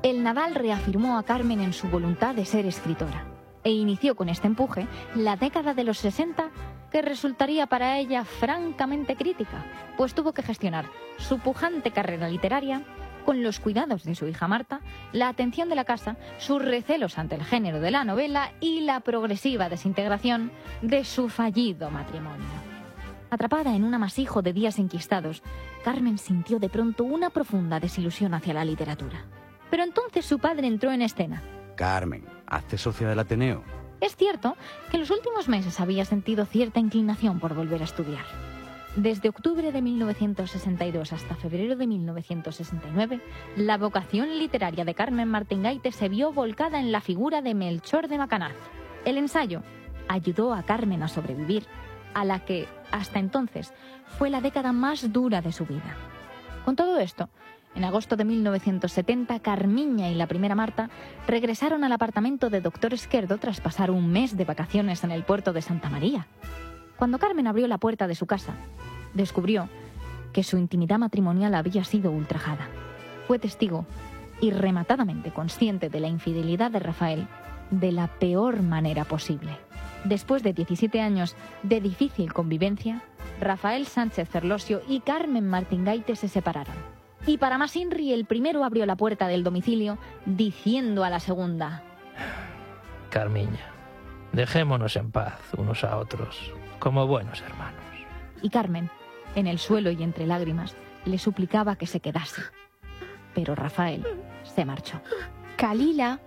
el Nadal reafirmó a Carmen en su voluntad de ser escritora e inició con este empuje la década de los 60, que resultaría para ella francamente crítica, pues tuvo que gestionar su pujante carrera literaria con los cuidados de su hija Marta, la atención de la casa, sus recelos ante el género de la novela y la progresiva desintegración de su fallido matrimonio. Atrapada en un amasijo de días enquistados, Carmen sintió de pronto una profunda desilusión hacia la literatura. Pero entonces su padre entró en escena. Carmen, hazte socia del Ateneo. Es cierto que en los últimos meses había sentido cierta inclinación por volver a estudiar. Desde octubre de 1962 hasta febrero de 1969, la vocación literaria de Carmen Martín-Gaite se vio volcada en la figura de Melchor de Macanaz. El ensayo ayudó a Carmen a sobrevivir a la que, hasta entonces, fue la década más dura de su vida. Con todo esto, en agosto de 1970, Carmiña y la primera Marta regresaron al apartamento de Doctor Esquerdo tras pasar un mes de vacaciones en el puerto de Santa María. Cuando Carmen abrió la puerta de su casa, descubrió que su intimidad matrimonial había sido ultrajada. Fue testigo y rematadamente consciente de la infidelidad de Rafael de la peor manera posible. Después de 17 años de difícil convivencia, Rafael Sánchez Ferlosio y Carmen Martín-Gaite se separaron. Y para más inri, el primero abrió la puerta del domicilio diciendo a la segunda: Carmiña, dejémonos en paz unos a otros, como buenos hermanos. Y Carmen, en el suelo y entre lágrimas, le suplicaba que se quedase. Pero Rafael se marchó. Kalila,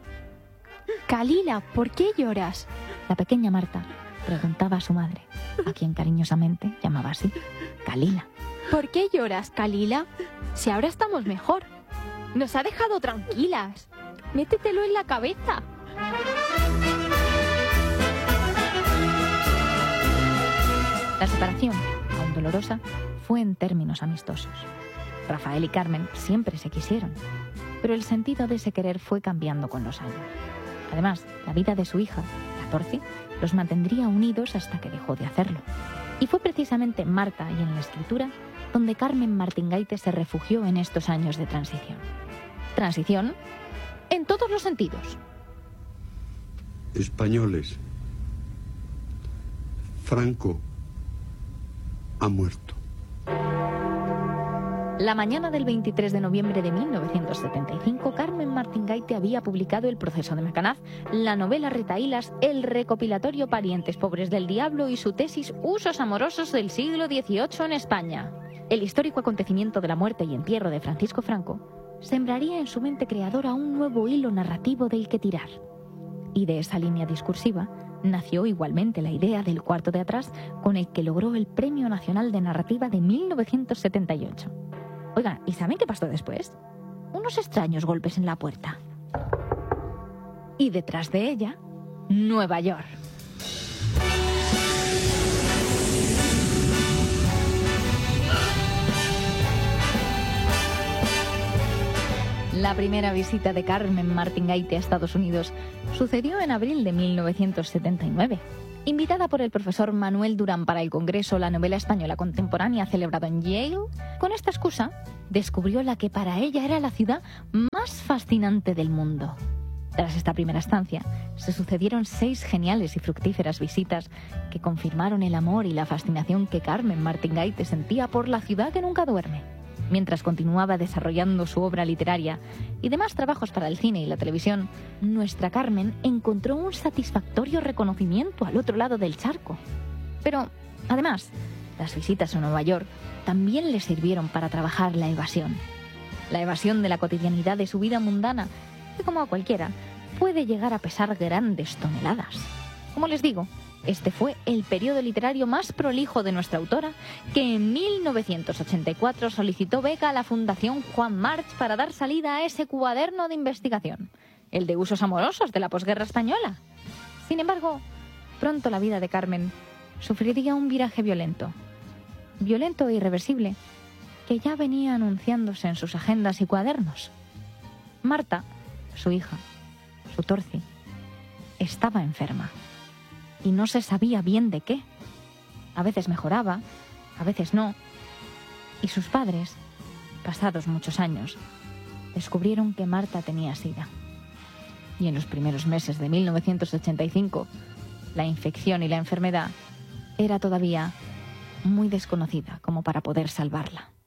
¿por qué lloras? La pequeña Marta preguntaba a su madre, a quien cariñosamente llamaba así, Kalila. ¿Por qué lloras, Kalila? Si ahora estamos mejor. Nos ha dejado tranquilas. Métetelo en la cabeza. La separación, aún dolorosa, fue en términos amistosos. Rafael y Carmen siempre se quisieron, pero el sentido de ese querer fue cambiando con los años. Además, la vida de su hija, 14, los mantendría unidos hasta que dejó de hacerlo. Y fue precisamente en Marta y en la escritura donde Carmen Martín-Gaite se refugió en estos años de transición. Transición en todos los sentidos. Españoles, Franco ha muerto. La mañana del 23 de noviembre de 1975, Carmen Martín-Gaite había publicado El proceso de Macanaz, la novela retahílas, el recopilatorio Parientes pobres del diablo y su tesis Usos amorosos del siglo XVIII en España. El histórico acontecimiento de la muerte y entierro de Francisco Franco sembraría en su mente creadora un nuevo hilo narrativo del que tirar. Y de esa línea discursiva nació igualmente la idea del Cuarto de Atrás, con el que logró el Premio Nacional de Narrativa de 1978. Oigan, ¿y saben qué pasó después? Unos extraños golpes en la puerta. Y detrás de ella, Nueva York. La primera visita de Carmen Martín-Gaite a Estados Unidos sucedió en abril de 1979. Invitada por el profesor Manuel Durán para el Congreso La Novela Española Contemporánea celebrado en Yale, con esta excusa descubrió la que para ella era la ciudad más fascinante del mundo. Tras esta primera estancia, se sucedieron 6 geniales y fructíferas visitas que confirmaron el amor y la fascinación que Carmen Martín-Gaite sentía por la ciudad que nunca duerme. Mientras continuaba desarrollando su obra literaria y demás trabajos para el cine y la televisión, nuestra Carmen encontró un satisfactorio reconocimiento al otro lado del charco. Pero, además, las visitas a Nueva York también le sirvieron para trabajar la evasión. La evasión de la cotidianidad de su vida mundana, que como a cualquiera, puede llegar a pesar grandes toneladas. Como les digo, este fue el periodo literario más prolijo de nuestra autora, que en 1984 solicitó beca a la Fundación Juan March para dar salida a ese cuaderno de investigación, el de usos amorosos de la posguerra española. Sin embargo, pronto la vida de Carmen sufriría un viraje violento e irreversible, que ya venía anunciándose en sus agendas y cuadernos. Marta, su hija, su Torci, estaba enferma. Y no se sabía bien de qué. A veces mejoraba, a veces no. Y sus padres, pasados muchos años, descubrieron que Marta tenía SIDA. Y en los primeros meses de 1985, la infección y la enfermedad era todavía muy desconocida como para poder salvarla.